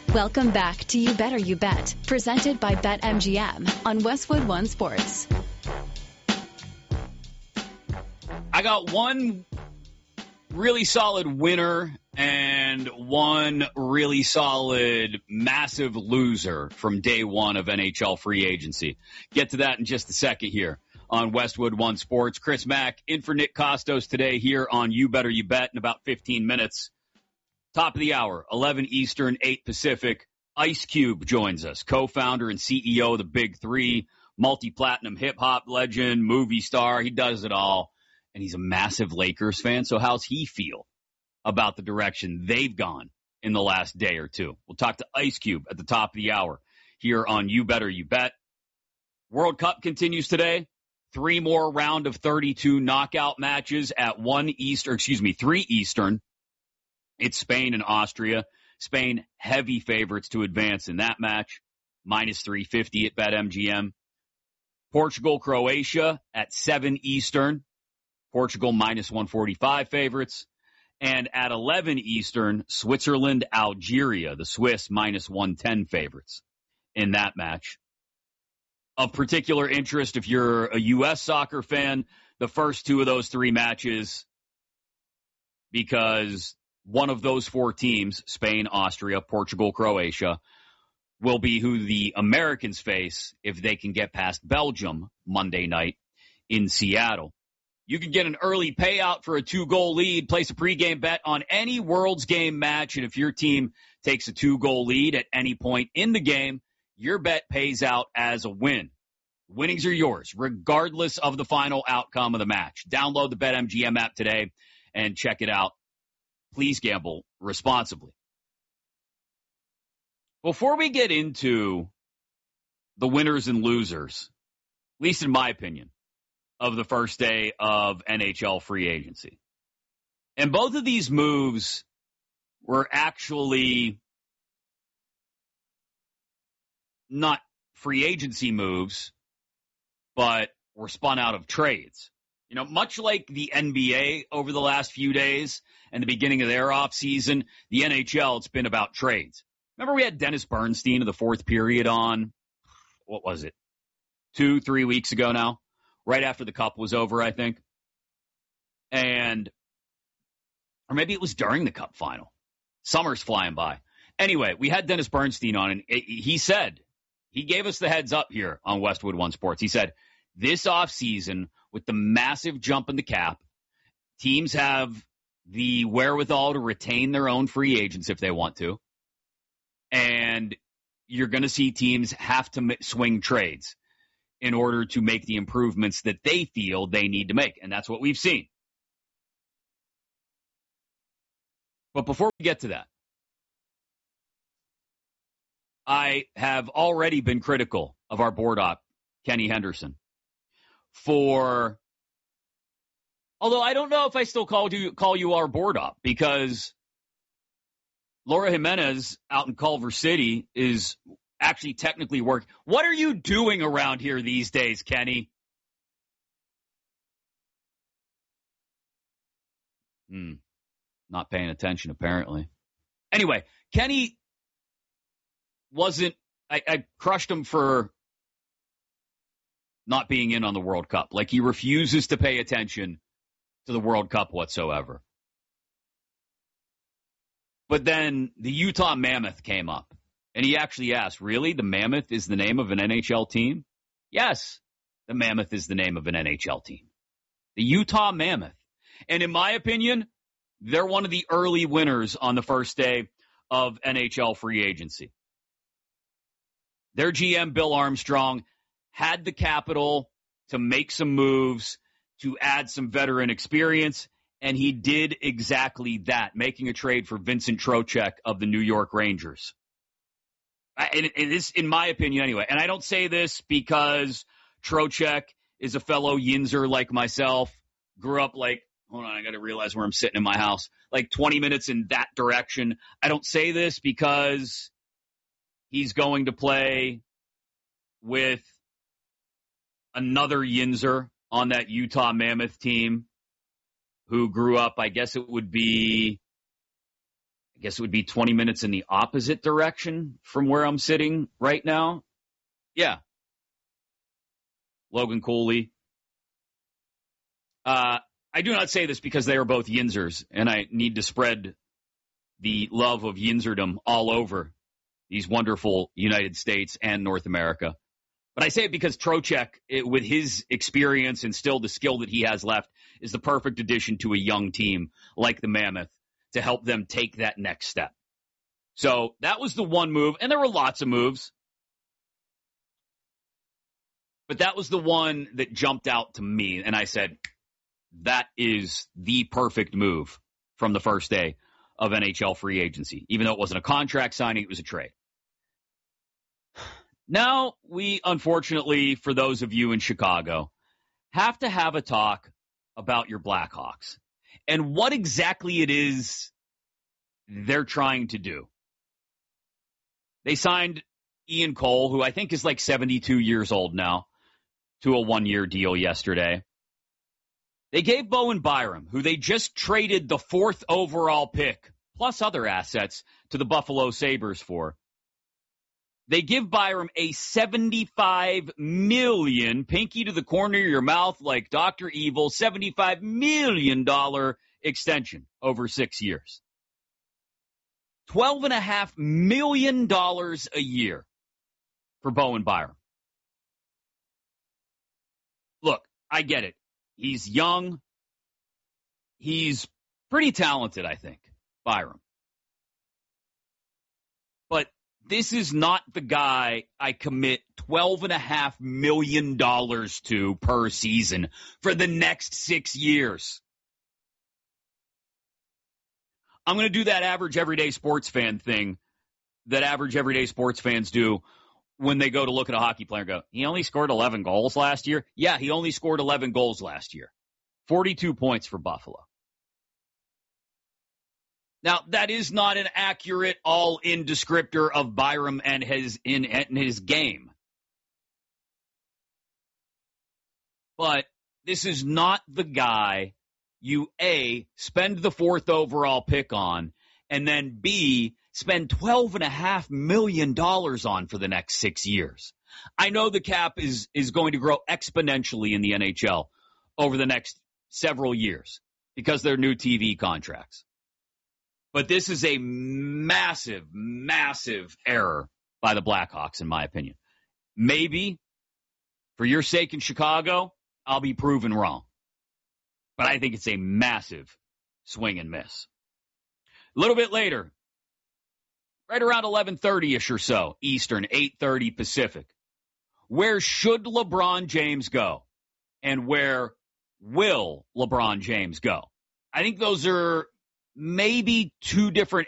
Welcome back to You Better You Bet, presented by BetMGM on Westwood One Sports. I got one really solid winner and one really solid massive loser from day one of NHL free agency. Get to that in just a second here on Westwood One Sports. Chris Mack in for Nick Costos today here on You Better You Bet in about 15 minutes. Top of the hour, 11 Eastern, 8 Pacific. Ice Cube joins us, co-founder and CEO of the Big Three, multi-platinum hip-hop legend, movie star. He does it all, and he's a massive Lakers fan. So how's he feel about the direction they've gone in the last day or two? We'll talk to Ice Cube at the top of the hour here on You Better You Bet. World Cup continues today. 3 more round of 32 knockout matches at 3 Eastern. It's Spain and Austria. Spain, heavy favorites to advance in that match. Minus 350 at BetMGM. Portugal, Croatia at 7 Eastern. Portugal minus 145 favorites. And at 11 Eastern, Switzerland, Algeria, the Swiss minus 110 favorites in that match. Of particular interest, if you're a U.S. soccer fan, the first 2 of those 3 matches, because one of those 4 teams, Spain, Austria, Portugal, Croatia, will be who the Americans face if they can get past Belgium Monday night in Seattle. You can get an early payout for a 2-goal lead, place a pregame bet on any World's Game match, and if your team takes a 2-goal lead at any point in the game, your bet pays out as a win. Winnings are yours, regardless of the final outcome of the match. Download the BetMGM app today and check it out. Please gamble responsibly. Before we get into the winners and losers, at least in my opinion, of the first day of NHL free agency, and both of these moves were actually not free agency moves, but were spun out of trades. You know, much like the NBA over the last few days and the beginning of their offseason, the NHL, it's been about trades. Remember we had Dennis Bernstein of the fourth period on, what was it, 2-3 weeks ago now, right after the Cup was over, I think. Or maybe it was during the Cup final. Summer's flying by. Anyway, we had Dennis Bernstein on, and he gave us the heads up here on Westwood One Sports. He said, this offseason, with the massive jump in the cap, teams have the wherewithal to retain their own free agents if they want to. And you're going to see teams have to swing trades in order to make the improvements that they feel they need to make. And that's what we've seen. But before we get to that, I have already been critical of our board op, Kenny Henderson, although I don't know if I still call you our board op, because Laura Jimenez out in Culver City is actually technically working. What are you doing around here these days, Kenny? Not paying attention, apparently. Anyway, Kenny I crushed him for not being in on the World Cup. Like, he refuses to pay attention to the World Cup whatsoever. But then the Utah Mammoth came up, and he actually asked, really? The Mammoth is the name of an NHL team? Yes, the Mammoth is the name of an NHL team. The Utah Mammoth. And in my opinion, they're one of the early winners on the first day of NHL free agency. Their GM, Bill Armstrong, had the capital to make some moves, to add some veteran experience, and he did exactly that, making a trade for Vincent Trocheck of the New York Rangers. And this, in my opinion anyway, and I don't say this because Trocheck is a fellow Yinzer like myself, grew up like, hold on, I got to realize where I'm sitting in my house, like 20 minutes in that direction. I don't say this because he's going to play with another Yinzer on that Utah Mammoth team who grew up, I guess it would be I guess it would be 20 minutes in the opposite direction from where I'm sitting right now. Yeah. Logan Cooley. I do not say this because they are both Yinzers, and I need to spread the love of Yinzerdom all over these wonderful United States and North America. But I say it because Trocheck, with his experience and still the skill that he has left, is the perfect addition to a young team like the Mammoth to help them take that next step. So that was the one move, and there were lots of moves. But that was the one that jumped out to me, and I said, that is the perfect move from the first day of NHL free agency. Even though it wasn't a contract signing, it was a trade. Now, we, unfortunately, for those of you in Chicago, have to have a talk about your Blackhawks and what exactly it is they're trying to do. They signed Ian Cole, who I think is like 72 years old now, to a one-year deal yesterday. They gave Bowen Byram, who they just traded the 4th overall pick, plus other assets, to the Buffalo Sabres for. They give Byram a $75 million, pinky to the corner of your mouth like Dr. Evil, $75 million extension over 6 years. $12.5 million a year for Bowen Byram. Look, I get it. He's young. He's pretty talented, I think, Byram. But this is not the guy I commit $12.5 million to per season for the next 6 years. I'm going to do that average everyday sports fan thing that average everyday sports fans do when they go to look at a hockey player and go, he only scored 11 goals last year? Yeah, he only scored 11 goals last year. 42 points for Buffalo. Now, that is not an accurate all-in descriptor of Byram and his game. But this is not the guy you, A, spend the 4th overall pick on, and then, B, spend $12.5 million on for the next 6 years. I know the cap is going to grow exponentially in the NHL over the next several years because they're new TV contracts. But this is a massive, massive error by the Blackhawks, in my opinion. Maybe, for your sake in Chicago, I'll be proven wrong. But I think it's a massive swing and miss. A little bit later, right around 11:30-ish or so, Eastern, 8:30 Pacific. Where should LeBron James go? And where will LeBron James go? I think those are maybe two different